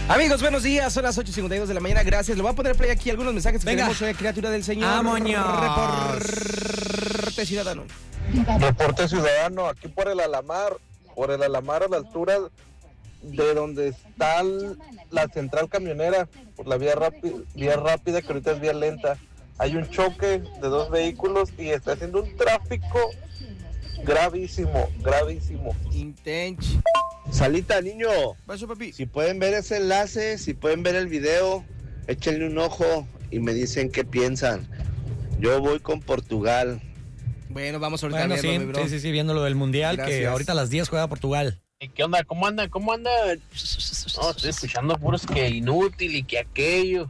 Amigos, buenos días, son las 8:52 de la mañana, gracias. Le voy a poner play aquí algunos mensajes que tenemos hoy, criatura del Señor. Reporte ciudadano. Reporte ciudadano, aquí por el Alamar a la altura de donde está la central camionera, por la vía rápida que ahorita es vía lenta. Hay un choque de dos vehículos y está haciendo un tráfico gravísimo. Intench. Salita, niño. Paso, papi. Si pueden ver ese enlace, si pueden ver el video, échenle un ojo y me dicen qué piensan. Yo voy con Portugal. Bueno, vamos ahorita a verlo, mi bro. Sí, viendo lo del Mundial, Gracias. que ahorita a las 10 juega Portugal. ¿Qué onda? ¿Cómo anda? No, estoy escuchando puros que inútil y que aquello.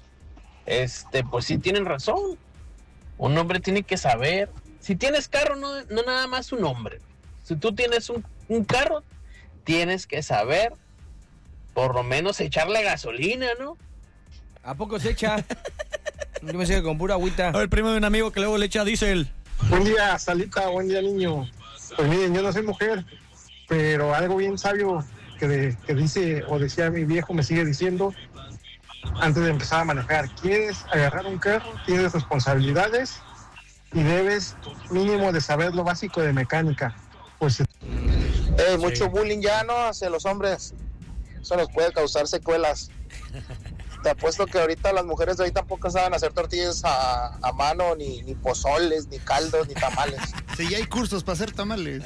Pues sí tienen razón. Un hombre tiene que saber. Si tienes carro, no nada más un hombre. Si tú tienes un carro, tienes que saber por lo menos echarle gasolina, ¿no? ¿A poco se echa? Yo me sigo con pura agüita. El primo de un amigo que luego le echa diésel. Buen día, Salita, buen día, niño. Pues miren, yo no soy mujer, pero algo bien sabio que dice o decía mi viejo me sigue diciendo antes de empezar a manejar. ¿Quieres agarrar un carro? Tienes responsabilidades y debes mínimo de saber lo básico de mecánica. Pues Mucho bullying ya, ¿no? Hacia los hombres. Eso nos puede causar secuelas. Te apuesto que ahorita las mujeres de hoy tampoco saben hacer tortillas a mano, ni pozoles, ni caldos, ni tamales. Sí, ya hay cursos para hacer tamales.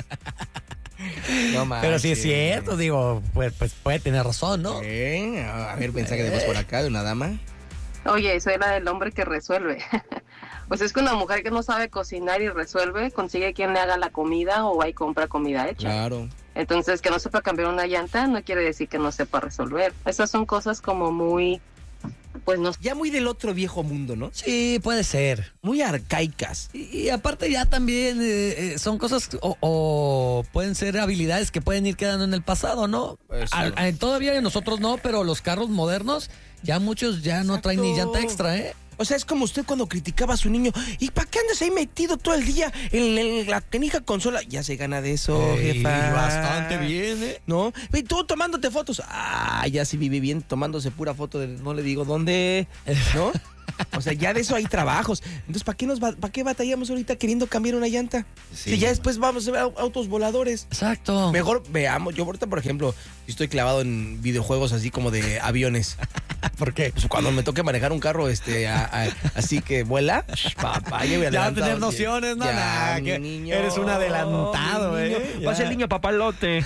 No más. Pero sí es cierto, digo, pues puede tener razón, ¿no? A ver, mensaje de voz por acá de una dama. Oye, eso era del hombre que resuelve. Pues es que una mujer que no sabe cocinar y resuelve, consigue quien le haga la comida o va y compra comida hecha. Claro. Entonces, que no sepa cambiar una llanta no quiere decir que no sepa resolver. Esas son cosas como muy, pues no. Ya muy del otro viejo mundo, ¿no? Sí, puede ser. Muy arcaicas. Y aparte ya también son cosas o pueden ser habilidades que pueden ir quedando en el pasado, ¿no? Todavía nosotros no, pero los carros modernos, ya muchos ya no traen ni llanta extra, ¿eh? O sea, es como usted cuando criticaba a su niño. ¿Y para qué andas ahí metido todo el día en la canija consola? Ya se gana de eso, jefa. Bastante bien, ¿eh? ¿No? Ve, tú tomándote fotos. Ya sí vive bien tomándose pura foto de no le digo dónde, ¿no? O sea, ya de eso hay trabajos. Entonces, ¿para qué batallamos ahorita queriendo cambiar una llanta? Sí. Si ya después vamos a ver autos voladores. Exacto. Mejor veamos. Yo ahorita, por ejemplo, yo estoy clavado en videojuegos así como de aviones. ¿Por qué? Pues cuando me toque manejar un carro así que vuela, papá, ya voy Ya adelantado. tener nociones, no, Ya, que niño, eres un adelantado, mi niño. ¿eh? Va a ser Ya. el niño papalote.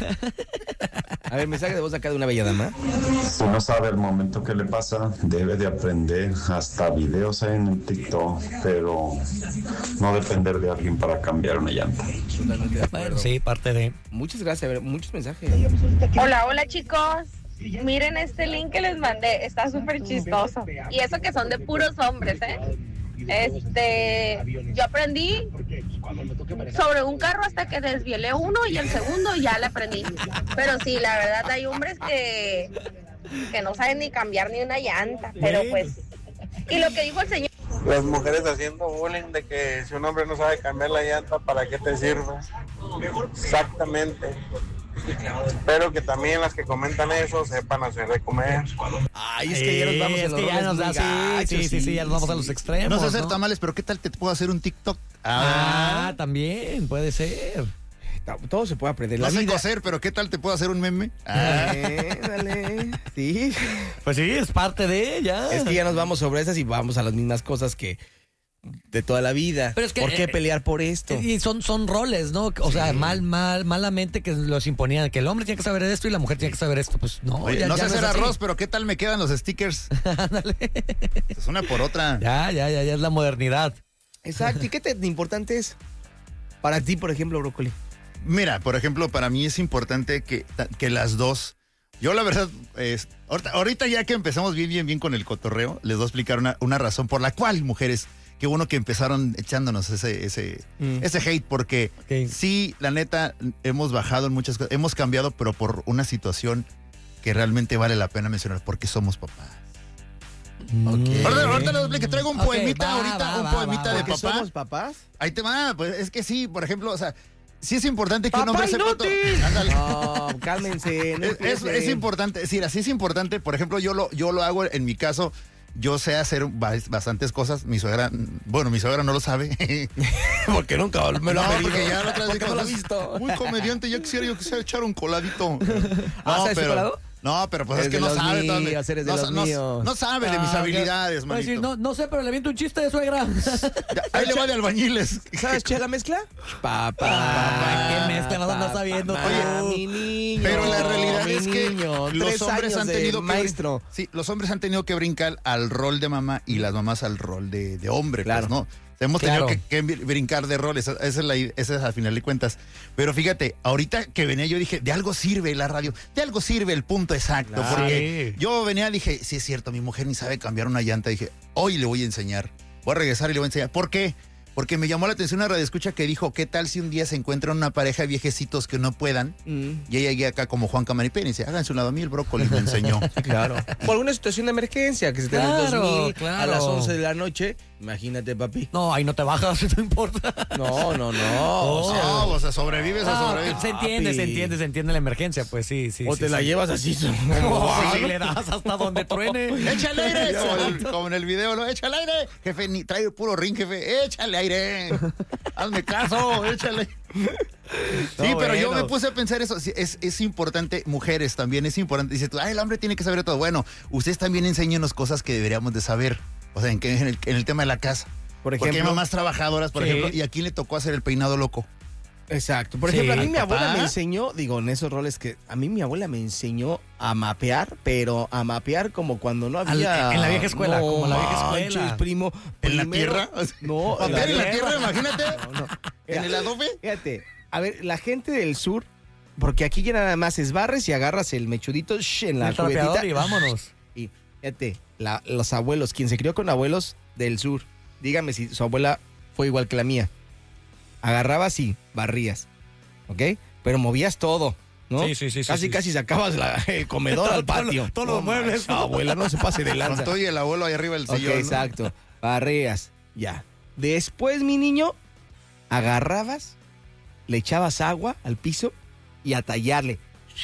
A ver, mensaje de voz acá de una bella dama. Si no sabe el momento que le pasa, debe de aprender. Hasta videos hay en el TikTok, pero no depender de alguien para cambiar una llanta. Totalmente de acuerdo. Bueno, sí, parte de... Muchas gracias, a ver, muchos mensajes. Hola chicos, miren este link que les mandé, está súper chistoso. Y eso que son de puros hombres, yo aprendí sobre un carro hasta que desvielé uno y el segundo ya le aprendí. Pero sí, la verdad hay hombres que no saben ni cambiar ni una llanta, pero pues... Y lo que dijo el señor... Las mujeres haciendo bullying de que si un hombre no sabe cambiar la llanta, ¿para qué te sirve? Exactamente. Espero que también las que comentan eso sepan hacer de comer. Ay, es que ya nos vamos a Es los que ya roles nos da, muy gachos, sí, ya nos vamos a los extremos. No sé hacer tamales, pero ¿qué tal te puedo hacer un TikTok? También, puede ser. Todo se puede aprender. No La sé vida. coser, pero ¿qué tal te puedo hacer un meme? Dale. Sí. Pues sí, es parte de ella. Es que ya nos vamos sobre esas y vamos a las mismas cosas que de toda la vida. Pero es que, ¿por qué pelear por esto? Y son roles, ¿no? O sea, malamente que los imponían, que el hombre tiene que saber esto y la mujer tiene que saber esto. Pues no, Oye, no sé es hacer así. arroz, pero ¿qué tal me quedan los stickers? Ándale. Es una por otra. Ya es la modernidad. Exacto. ¿Y qué tan importante es para ti, por ejemplo, Brócoli? Mira, por ejemplo, para mí es importante que las dos. Yo la verdad, ahorita ya que empezamos bien con el cotorreo, les voy a explicar una razón por la cual, mujeres, qué bueno que empezaron echándonos ese hate, porque sí, la neta, hemos bajado en muchas cosas, hemos cambiado, pero por una situación que realmente vale la pena mencionar, porque somos papás. Okay. Ahorita les explico, traigo un poemita de ¿Por qué papá. somos papás? Ahí te va, pues es que sí, por ejemplo, o sea, sí es importante que un hombre sepa todo. Ándale. No, cálmense. No Es importante, sí, así es importante. Por ejemplo, yo lo hago en mi caso. Yo sé hacer bastantes cosas. Mi suegra no lo sabe. Porque nunca me lo ha pedido. Porque ya la otra vez no lo he visto. Muy comediante, yo quisiera echar un coladito. ¿Sabes colado? No, pero pues es que no sabe. No sabe de mis habilidades, manito. No sé, pero le viento un chiste de suegra. Ahí le va de albañiles. ¿Sabes qué la mezcla? Papá, ¿qué mezcla vas a andar sabiendo tú? Mi niño. Pero la realidad es que los hombres han tenido maestro. Los hombres han tenido que brincar al rol de mamá y las mamás al rol de hombre, claro. Pues, ¿no? Hemos tenido que brincar de roles, esa es al final de cuentas. Pero fíjate, ahorita que venía yo dije, de algo sirve la radio, de algo sirve el punto exacto. Claro. Porque yo venía, dije, sí es cierto, mi mujer ni sabe cambiar una llanta. Dije, hoy le voy a enseñar, voy a regresar y le voy a enseñar. ¿Por qué? Porque me llamó la atención una radioescucha que dijo, ¿qué tal si un día se encuentran una pareja de viejecitos que no puedan? Y ella llega acá como Juan Camaripén y dice, háganse un lado a mí, el brócoli me enseñó. Claro. Por alguna situación de emergencia, que se te da el 2000 a las 11 de la noche. Imagínate, papi. No, ahí no te bajas, no importa. No. O sea, sobrevives o sobrevives. Se entiende la emergencia, pues sí. O te la llevas así. Y le das hasta donde truene. ¡Échale aire! Como en el video, ¿no? ¡Échale aire! Jefe, ni trae puro ring, jefe. ¡Échale aire! Hazme caso, échale. Sí, pero yo me puse a pensar eso. Es importante, mujeres también, es importante. Dice tú, el hombre tiene que saber todo. Bueno, ustedes también enséñanos cosas que deberíamos de saber. O sea, en el tema de la casa. Por ejemplo. Porque hay mamás trabajadoras, por ejemplo, y aquí le tocó hacer el peinado loco. Exacto. Por ejemplo, a mí mi abuela me enseñó, en esos roles que a mí mi abuela me enseñó a mapear, pero a mapear como cuando no había... En la vieja escuela, como la vieja escuela. Primo. ¿En la tierra? No. ¿Mapear en la tierra, imagínate? No. ¿En el adobe? Fíjate, a ver, la gente del sur, porque aquí ya nada más esbarres y agarras el mechudito en la cubetita y vámonos. Y fíjate, los abuelos, quien se crió con abuelos del sur, dígame si su abuela fue igual que la mía. Agarrabas y barrías, ¿ok? Pero movías todo, ¿no? Sí. Casi sacabas el comedor al patio. Todos los muebles. Abuela, no se pase de lanza. Con todo y el abuelo ahí arriba del sillón. Ok, exacto. Barrías, ya. Después, mi niño, agarrabas, le echabas agua al piso y a tallarle.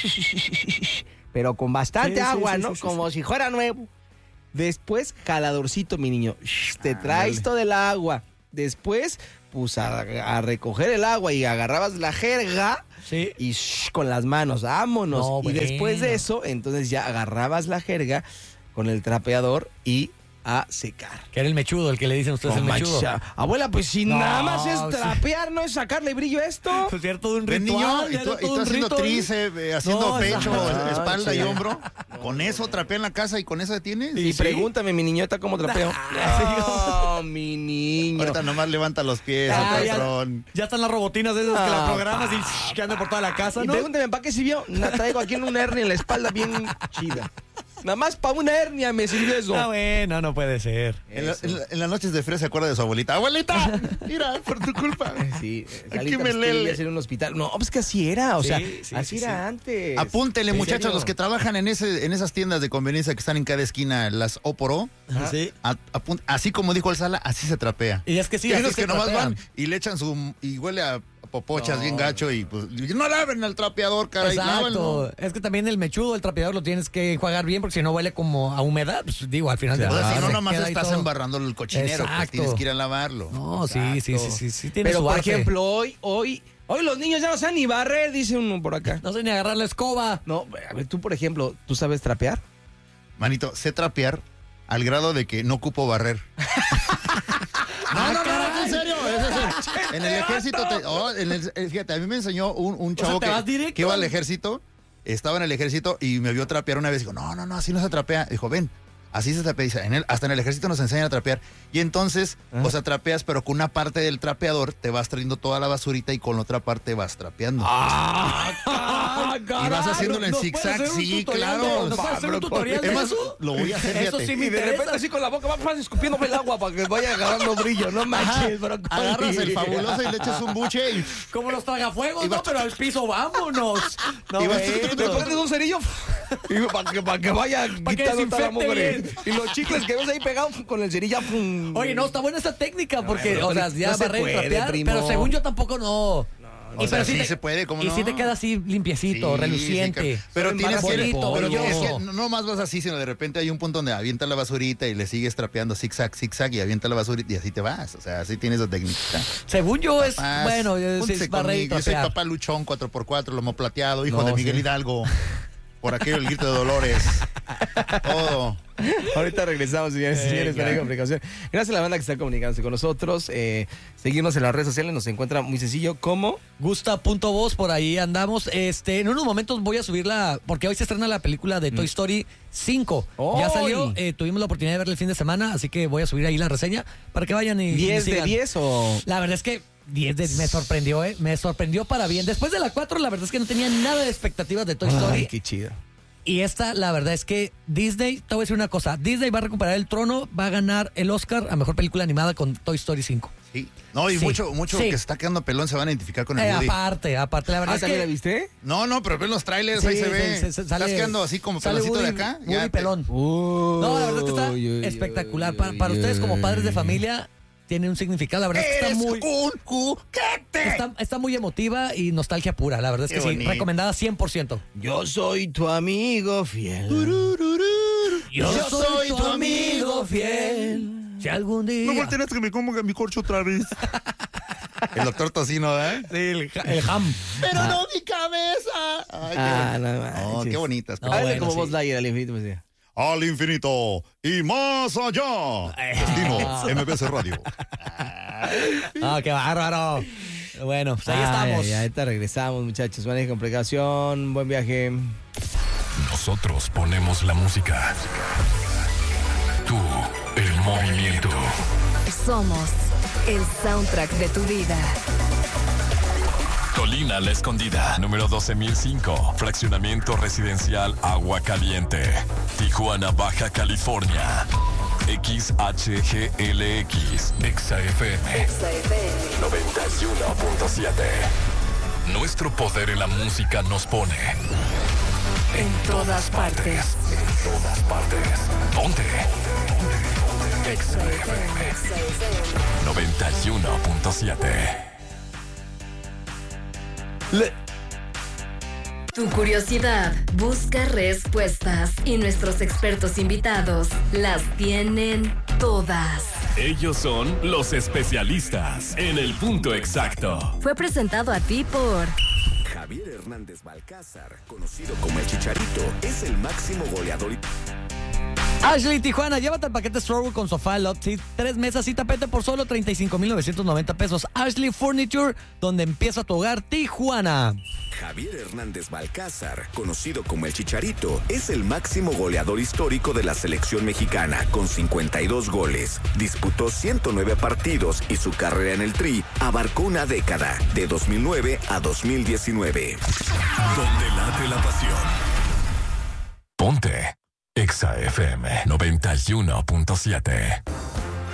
Pero con bastante agua, ¿no? Como si fuera nuevo. Después, jaladorcito, mi niño. Te traes todo el agua. Después, pues a recoger el agua y agarrabas la jerga y con las manos, vámonos. Y después de eso, entonces ya agarrabas la jerga con el trapeador y a secar. Que era el mechudo, el que le dicen ustedes el mechudo. Abuela, pues si nada más es trapear, ¿no es sacarle brillo a esto? Pues era todo un ritual. Niño, y tú haciendo tríceps, haciendo pecho, espalda y hombro. ¿Con eso trapea en la casa y con eso tienes? Y pregúntame, mi niñota, ¿cómo trapeo? No, mi niño. Ahorita nomás levanta los pies, patrón. Ya están las robotinas de esas que la programas y que andan por toda la casa, ¿no? Y pregúntame, ¿para qué sirvió? La traigo aquí en una hernia en la espalda bien chida. Nada más para una hernia me sirvió eso. Bueno, no puede ser. En las noches de frío se acuerda de su abuelita. ¡Abuelita! Mira, por tu culpa. Sí, aquí me lee. En un hospital. No, pues que así era, así era antes. Apúntele, muchachos, los que trabajan en esas tiendas de conveniencia que están en cada esquina, las O por O. Así como dijo el Sala, así se trapea. Y es que sí, hay unos que nomás van y le echan y huele a popochas bien gacho y pues no laven al trapeador, caray. Exacto. Lávenlo. Es que también el mechudo, el trapeador lo tienes que enjuagar bien porque si no huele como a humedad, pues digo, al final si no nomás estás embarrando el cochinero, pues tienes que ir a lavarlo. No, sí. Pero por ejemplo, hoy los niños ya no saben ni barrer, dice uno por acá. No saben ni agarrar la escoba. No, a ver, tú por ejemplo, ¿tú sabes trapear? Manito, sé trapear al grado de que no ocupo barrer. No, en serio. En el ejército, fíjate, a mí me enseñó un chavo que iba al ejército, estaba en el ejército y me vio trapear una vez. Dijo, no, así no se trapea. Dijo, ven, así se trapea. Dice, hasta en el ejército nos enseñan a trapear. Y entonces, o sea, trapeas, pero con una parte del trapeador te vas trayendo toda la basurita y con la otra parte vas trapeando. Y vas haciéndolo en zigzag, sí, claro. ¿No puedes hacer un tutorial de eso? Lo voy a hacer, Eso sí me y de repente así con la boca vas escupiéndome el agua para que vaya agarrando brillo, no manches, bro. Agarras el fabuloso y le echas un buche y... Como los tragafuegos, no, pero al piso vámonos. No, y te pones un cerillo para que vaya quitando toda la mugre. Y los chicles que ves ahí pegados con el cerillo. Oye, no, está buena esa técnica porque, o sea, ya barrer y trapear, pero según yo tampoco no. O sea, sí se puede, ¿cómo no? Y si te queda así limpiecito, Sí, reluciente. sí, pero tienes bonito, pero brilloso. es que no más vas así, sino de repente hay un punto donde avienta la basurita y le sigues trapeando zigzag y avienta la basurita y así te vas. O sea, así tienes la técnica. Según yo es, Papás, bueno, júntese es barrito. conmigo. Yo soy papá luchón, 4x4, lomo plateado, hijo de Miguel Hidalgo. Por aquello el grito de Dolores. Todo. Ahorita regresamos, señores y señores, para la comunicación. Gracias a la banda que está comunicándose con nosotros. Seguirnos en las redes sociales, nos encuentra muy sencillo como Gusta.voz, por ahí andamos. En unos momentos voy a subirla, porque hoy se estrena la película de Toy Story 5. Ya salió, tuvimos la oportunidad de verla el fin de semana, así que voy a subir ahí la reseña para que vayan y 10 de 10 o... La verdad es que 10 de 10 me sorprendió, me sorprendió para bien. Después de la 4, la verdad es que no tenía nada de expectativas de Toy Story. Ay, qué chido. Y esta, la verdad es que Disney, te voy a decir una cosa, Disney va a recuperar el trono, va a ganar el Oscar a Mejor Película Animada con Toy Story 5. Sí. No, y mucho que se está quedando pelón se van a identificar con el Woody. Aparte, la verdad es que... ¿la viste? No, pero ven los trailers, ahí se ve. Estás quedando así como peloncito Woody, de acá. Woody pelón. No, la verdad es que está espectacular. Para ustedes como padres de familia... Tiene un significado, la verdad es que está muy... un juguete. Está muy emotiva y nostalgia pura, la verdad es que sí, recomendada 100%. Yo soy tu amigo fiel. Yo soy tu amigo fiel. Si algún día... No tienes que me coma mi corcho otra vez. El doctor Tocino, ¿eh? Sí, el ham. Pero no mi cabeza. Ay, no, qué bonitas. A ver, como vos Lightyear al infinito, pues, al infinito y más allá. Destino MBC Radio. Qué bárbaro. Bueno, pues ahí estamos. Ya, ahorita regresamos, muchachos. Manejen con precaución. Buen viaje. Nosotros ponemos la música. Tú, el movimiento. Somos el soundtrack de tu vida. Colina La Escondida, número 12,005. Fraccionamiento residencial Agua Caliente. Tijuana, Baja California. XHGLX. XFM 91.7. Nuestro poder en la música nos pone en todas partes. En todas partes. ¿Dónde? XFM 91.7. Tu curiosidad busca respuestas y nuestros expertos invitados las tienen todas. Ellos son los especialistas en el punto exacto. Fue presentado a ti por Javier Hernández Balcázar, conocido como el Chicharito, es el máximo goleador. Ashley Tijuana, llévate el paquete Strawberry con sofá, love seat, 3 mesas y tapete por solo 35,990 pesos. Ashley Furniture, donde empieza tu hogar, Tijuana. Javier Hernández Balcázar, conocido como el Chicharito, es el máximo goleador histórico de la selección mexicana, con 52 goles. Disputó 109 partidos y su carrera en el Tri abarcó una década, de 2009 a 2019. Donde late la pasión. Ponte XFM 91.7.